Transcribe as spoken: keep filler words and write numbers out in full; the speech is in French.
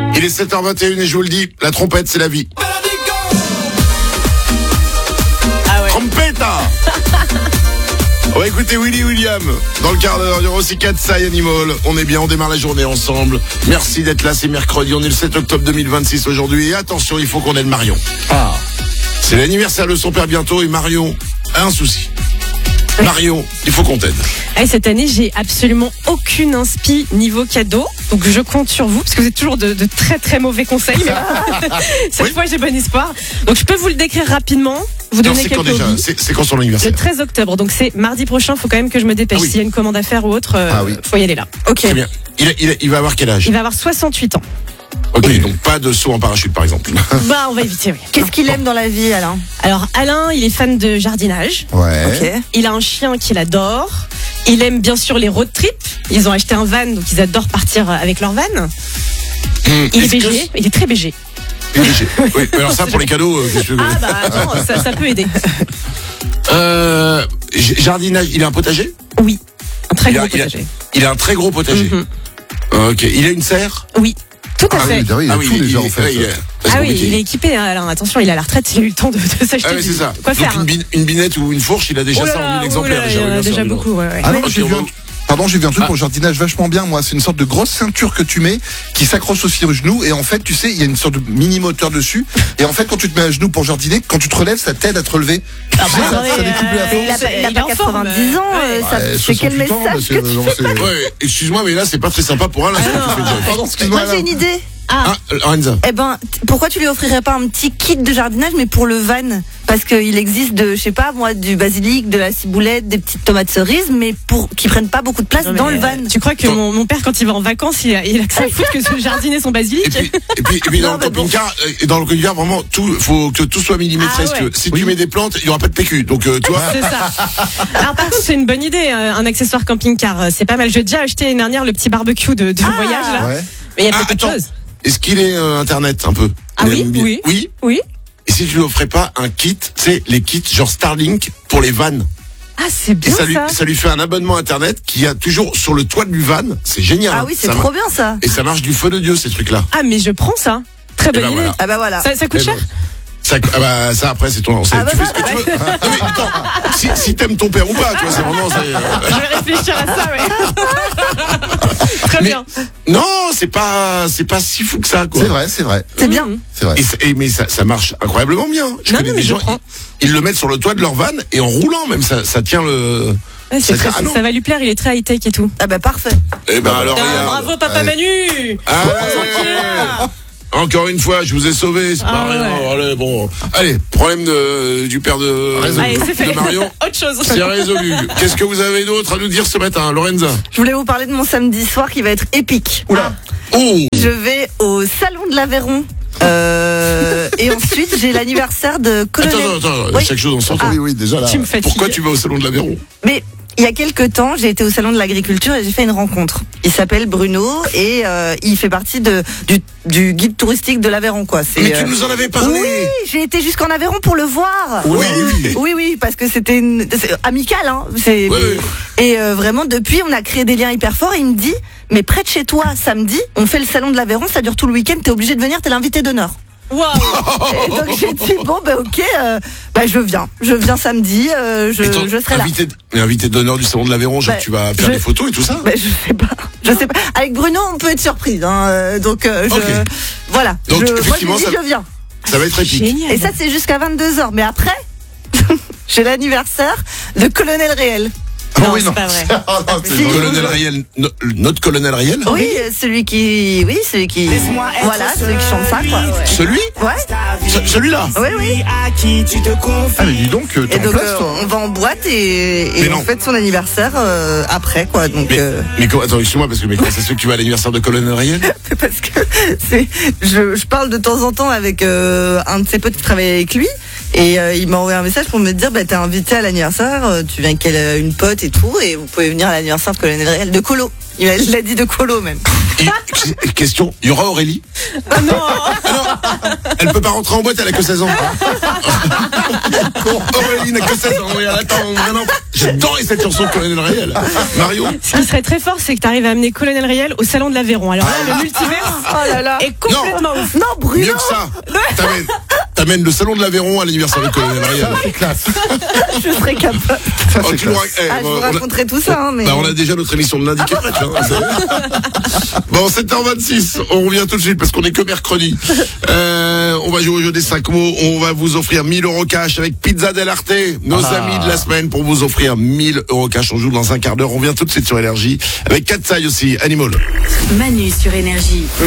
Il est sept heures vingt et une et je vous le dis, la trompette c'est la vie. Ah ouais. Trompetta. On va écouter Willy William dans le quart d'heure du Rossi Katsai Animal. On est bien, on démarre la journée ensemble. Merci d'être là, c'est mercredi, on est le sept octobre deux mille vingt-six aujourd'hui. Et attention, il faut qu'on aide Marion. Ah. C'est l'anniversaire de son père bientôt et Marion a un souci. Marion, il faut qu'on t'aide. Hey, cette année, j'ai absolument aucune inspi niveau cadeau. Donc je compte sur vous, parce que vous êtes toujours de, de très très mauvais conseils. Mais cette oui. fois, j'ai bon espoir. Donc je peux vous le décrire rapidement. Vous non, donner c'est quelques quand déjà c'est, c'est quand son anniversaire? Le treize octobre, donc c'est mardi prochain. Il faut quand même que je me dépêche. Ah oui. S'il y a une commande à faire ou autre, euh, ah oui. faut y aller là. Ok. Très bien. Il, il, il va avoir quel âge? Il va avoir soixante-huit ans. Ok, oui. Donc pas de saut en parachute par exemple. Bah on va éviter, oui. Qu'est-ce qu'il aime dans la vie, Alain? Alors Alain, il est fan de jardinage. Ouais. Okay. Il a un chien qu'il adore. Il aime bien sûr les road trips. Ils ont acheté un van, donc ils adorent partir avec leur van. Mmh, il est B G, que... il est très B G. B G. Oui, mais alors ça pour les cadeaux. Euh, que je... Ah bah attends, ça, ça peut aider. Euh, jardinage, il a un potager? Oui, un très il gros a, potager. Il a, il a un très gros potager. Mm-hmm. Ok, il a une serre? Oui. Tout à ah fait. Oui, il a ah oui, tout il, déjà il, en fait. Il, il, ah oui, il est équipé. Hein, alors attention, il a la retraite, il a eu le temps de, de s'acheter. Ah oui, c'est ça. Quoi donc faire une, bin, une binette ou une fourche, il a déjà oh là ça en mille exemplaires. Déjà, il y en a déjà beaucoup. Ouais, ouais. Ah non, j'ai vu un, pardon, j'ai vu un truc ah. pour le jardinage vachement bien. Moi, c'est une sorte de grosse ceinture que tu mets qui s'accroche aussi au genou et en fait, tu sais, il y a une sorte de mini moteur dessus. Et en fait, quand tu te mets à genoux pour jardiner, quand tu te relèves, ça t'aide à te relever. Ah bah, ça, ça découpe la force. Il a pas quatre-vingt-dix ans. C'est quel message que tu fais passer? Ouais, excuse-moi, mais là, c'est pas très sympa pour un là. Pardon, excuse-moi. Moi, j'ai une idée. Ah, Lorenza. Eh ben, t- pourquoi tu lui offrirais pas un petit kit de jardinage, mais pour le van? Parce qu'il existe de, je sais pas, moi, du basilic, de la ciboulette, des petites tomates cerises, mais pour qui prennent pas beaucoup de place non, dans le van. Tu crois que mon, mon père, quand il va en vacances, il a, il a que ça à foutre que de jardiner son basilic? Et puis, et puis, et puis dans, non, le camping-car, bon. dans le camping-car, vraiment, tout, faut que tout soit millimétré. Ah, ouais. Si oui. tu mets des plantes, il y aura pas de P Q. Donc, euh, tu vois. C'est ça. Alors, par contre, c'est une bonne idée, un accessoire camping-car. C'est pas mal. J'ai déjà acheté l'année dernière le petit barbecue de, de ah, voyage, là. Ouais. Mais il y a peut-être autre chose. Est-ce qu'il est euh, internet un peu? Ah oui, oui, oui, oui. Et si tu lui offrais pas un kit, tu sais, les kits genre Starlink pour les vannes? Ah, c'est bien. Et ça, lui, ça. ça lui fait un abonnement internet qui a toujours sur le toit du van. C'est génial. Ah oui, c'est ça trop mar- bien ça. Et ça marche du feu de Dieu ces trucs-là. Ah mais je prends ça. Très bonne ben idée. Voilà. Ah bah voilà. Ça, ça coûte et cher. Ben, ça, ah bah, ça après c'est ton. C'est, ah bah tu bah fais ce que ouais. tu veux. Non, mais attends, si, si t'aimes ton père ou pas, tu vois, c'est vraiment. C'est, euh... Je vais réfléchir à ça, ouais. Très mais, bien. Non, c'est pas, c'est pas si fou que ça, quoi. C'est vrai, c'est vrai. C'est bien. C'est vrai. Et, et mais ça, ça marche incroyablement bien. Je non, connais non, des gens, ils, ils le mettent sur le toit de leur van et en roulant même, ça, ça tient le. Ouais, c'est ça, très, ça va lui plaire, il est très high tech et tout. Ah bah parfait. Et ben alors. Ah, bravo papa Allez. Manu. Ah, ouais. Encore une fois, je vous ai sauvé, c'est ah, pas rien. Ouais. Allez, bon. Allez, problème de, du père de, Allez, c'est fait. de Marion. Autre chose. C'est résolu. Qu'est-ce que vous avez d'autre à nous dire ce matin, Lorenza? Je voulais vous parler de mon samedi soir qui va être épique. Oula. Oh. Je vais au salon de l'Aveyron. Euh, et ensuite, j'ai l'anniversaire de Colonel. Attends, attends, attends. Oui. Chaque chose en son temps. Ah. Oui, oui, déjà là. Tu me fatigues. Pourquoi tu vas au salon de l'Aveyron? Mais il y a quelques temps, j'ai été au salon de l'agriculture et j'ai fait une rencontre. Il s'appelle Bruno et euh, il fait partie de du, du guide touristique de l'Aveyron, quoi. C'est, Mais tu euh... nous en avais parlé. Oui, j'ai été jusqu'en Aveyron pour le voir. Oui, oui, oui, oui, parce que c'était une... c'est amical, hein. C'est... Oui, oui. Et euh, vraiment, depuis, on a créé des liens hyper forts. Et il me dit, mais près de chez toi, samedi, on fait le salon de l'Aveyron, ça dure tout le week-end. T'es obligé de venir, t'es l'invité d'honneur. Wow. Et donc j'ai dit bon ben ok, euh, bah je viens, je viens samedi, euh, je, ton, je serai invité, là. Mais invité d'honneur du salon de l'Aveyron, genre bah, tu vas faire je, des photos et tout ça? Bah, je sais pas, je sais pas. Avec Bruno, on peut être surprise, hein, donc euh, je, okay. voilà. Donc je, effectivement, moi, je, dis, ça, je viens. Ça va être épique. Génial. Et ça c'est jusqu'à vingt-deux heures, mais après j'ai l'anniversaire de Colonel Réel. Oh, non, oui, c'est non. pas vrai. Ah, non, c'est Si. vrai. Colonel Riel, no, notre colonel Riel? Oui, celui qui, oui, celui qui, voilà, celui qui chante ça, quoi. Celui? Ouais. Ce, celui-là? Oui, oui. Ah, mais dis donc, t'es Et en donc place, euh, toi. on va en boîte et, et Mais on non. fête son anniversaire euh, après, quoi. Donc. Mais, euh... mais comment, attends, excuse-moi, parce que mais comment ça se fait que tu vas à l'anniversaire de colonel Riel? Parce que c'est, je, je parle de temps en temps avec euh, un de ses potes qui travaille avec lui et euh, il m'a envoyé un message pour me dire bah t'es invité à l'anniversaire, euh, tu viens avec elle, une pote et tout et vous pouvez venir à l'anniversaire de Colonel Réel de Colo. Il a- il l'a dit de colo même. Il- question, il y aura Aurélie? Ah non. Ah non, elle peut pas rentrer en boîte, elle a que seize ans. Aurélie n'a que seize ans, oui, elle attend vraiment. J'adorais cette chanson de Colonel Riel. Mario? Ce qui serait très fort, c'est que tu arrives à amener Colonel Riel au salon de l'Aveyron. Alors là, le multiverse Oh là là. est complètement ouf. Non, Bruno. Mieux que ça. T'amènes, t'amènes le salon de l'Aveyron à l'anniversaire de Colonel Riel. C'est classe. Je serais capable. Ça, Oh, c'est tu nous classe. ra- eh, Ah, je bon, vous on a- raconterai tout ça, hein, mais. Bah, on a déjà notre émission de lundi qui est prête, hein, c'est- Bon, sept heures vingt-six, on revient tout de suite parce qu'on est que mercredi. Euh, on va jouer au jeu des cinq mots. On va vous offrir mille euros cash avec Pizza Del Arte, nos Ah. amis de la semaine, pour vous offrir mille euros cash. On joue dans un quart d'heure. On revient tout de suite sur Énergie avec Katsai aussi, Animal. Manu sur Énergie.